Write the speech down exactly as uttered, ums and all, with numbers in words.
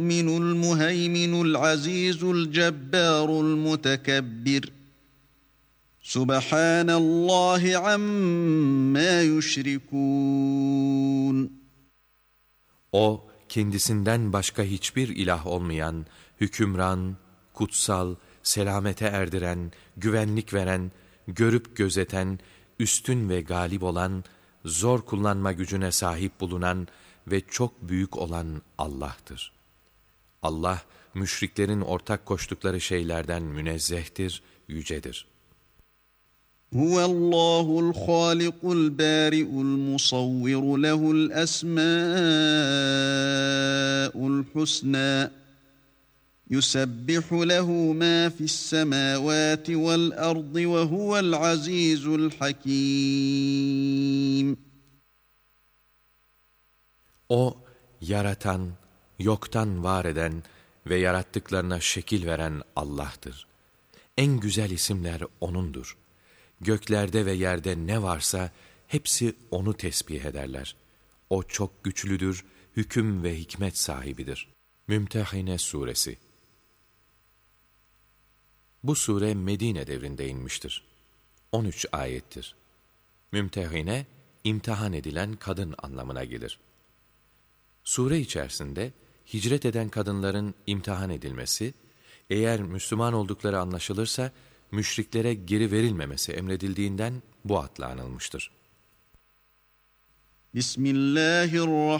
Minul muheyminul azizul cebbarul mutekebbir. Subhanallahi amma yüşrikûn. O, kendisinden başka hiçbir ilah olmayan, hükümran, kutsal, selamete erdiren, güvenlik veren, görüp gözeten, üstün ve galip olan, zor kullanma gücüne sahip bulunan ve çok büyük olan Allah'tır. Allah, müşriklerin ortak koştukları şeylerden münezzehtir, yücedir. Huvallahu l-Halikul Bari'ul Musavviru lehul esmâ'ul husnâ. Yusebbihu lehu mâ fissemâvâti vel ardı ve huvel azîzul hakîm. O, yaratan, yoktan var eden ve yarattıklarına şekil veren Allah'tır. En güzel isimler O'nundur. Göklerde ve yerde ne varsa hepsi O'nu tesbih ederler. O çok güçlüdür, hüküm ve hikmet sahibidir. Mümtehine Suresi. Bu sure Medine devrinde inmiştir. on üç ayettir. Mümtehine, imtihan edilen kadın anlamına gelir. Sure içerisinde hicret eden kadınların imtihan edilmesi, eğer Müslüman oldukları anlaşılırsa müşriklere geri verilmemesi emredildiğinden bu adla anılmıştır. Bismillahirrahmanirrahim.